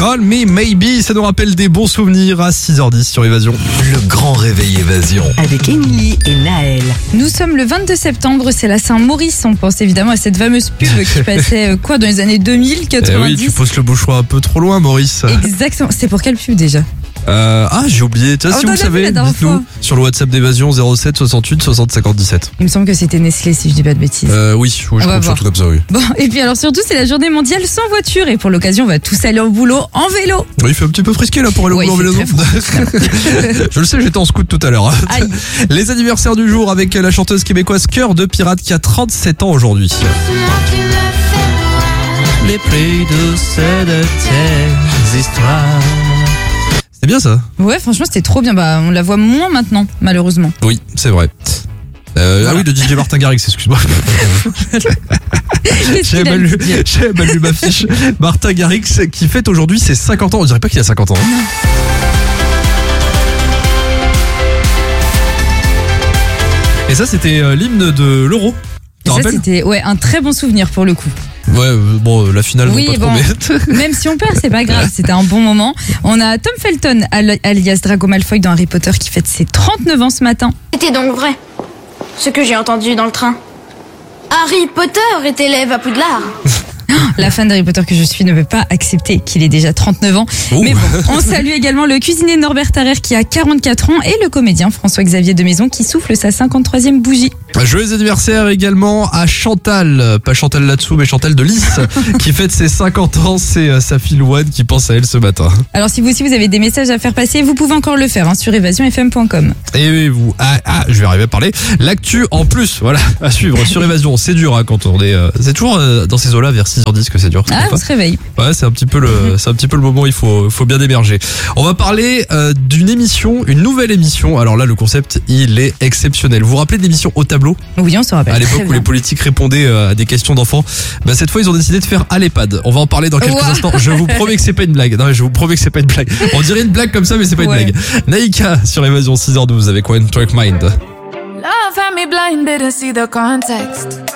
Call Me Maybe, ça nous rappelle des bons souvenirs à 6h10 sur Évasion. Le grand réveil Évasion. Avec Émilie et Naël. Nous sommes le 22 septembre, c'est la Saint-Maurice. On pense évidemment à cette fameuse pub qui passait dans les années 2000, 90. Oui, tu pousses le bouchon un peu trop loin, Maurice. Exactement. C'est pour quelle pub déjà? J'ai oublié. Tiens, si vous le savez, dites-nous sur le WhatsApp d'Évasion 07 68 60 50 17. Il me semble que c'était Nestlé, si je dis pas de bêtises. Oui, je crois que surtout comme ça, oui. Bon, et puis alors surtout, c'est la journée mondiale sans voiture. Et pour l'occasion, on va tous aller au boulot en vélo. Oui, il fait un petit peu frisqué là pour aller au boulot en vélo. Je le sais, j'étais en scout tout à l'heure. Aïe. Les anniversaires du jour avec la chanteuse québécoise Cœur de Pirate qui a 37 ans aujourd'hui. Les plus douces de tes histoires. C'est bien ça. Ouais, franchement, c'était trop bien. Bah, on la voit moins maintenant, malheureusement. Oui, c'est vrai. Ah oui, de DJ Martin Garrix, excuse-moi. J'avais mal lu ma fiche. Martin Garrix qui fête aujourd'hui ses 50 ans. On dirait pas qu'il a 50 ans. Et ça, c'était l'hymne de l'Euro. Ça, c'était un très bon souvenir pour le coup. Ouais, bon, la finale, oui, pas trop même si on perd, c'est pas grave, c'était un bon moment. On a Tom Felton, alias Drago Malfoy dans Harry Potter, qui fête ses 39 ans ce matin. C'était donc vrai, ce que j'ai entendu dans le train. Harry Potter est élève à Poudlard. La fan d'Harry Potter que je suis ne veut pas accepter qu'il ait déjà 39 ans. Ouh. Mais bon, on salue également le cuisinier Norbert Tarrer qui a 44 ans et le comédien François-Xavier de Maison qui souffle sa 53e bougie. Joyeux anniversaire également à Chantal, pas Chantal là-dessous mais Chantal de Lys qui fête ses 50 ans, c'est sa fille Louane qui pense à elle ce matin. Alors si vous aussi vous avez des messages à faire passer, vous pouvez encore le faire sur évasionfm.com. Et vous, je vais arriver à parler, l'actu en plus, voilà, à suivre sur Évasion, c'est dur quand on est, c'est toujours dans ces eaux-là vers 6h10 que c'est dur. On se réveille. Ouais, c'est un petit peu le moment où il faut bien émerger. On va parler d'une émission, une nouvelle émission. Alors là, le concept, il est exceptionnel. Vous vous rappelez de l'émission Au Tableau ? Oui, on se rappelle. À l'époque où les politiques répondaient à des questions d'enfants. Cette fois, ils ont décidé de faire à l'EHPAD. On va en parler dans quelques instants. Je vous promets que c'est pas une blague. Non, je vous promets que c'est pas une blague. On dirait une blague comme ça, mais c'est pas une blague. Naïka sur Évasion 6h12 avec One Track Mind. Love had me blind, didn't see the context.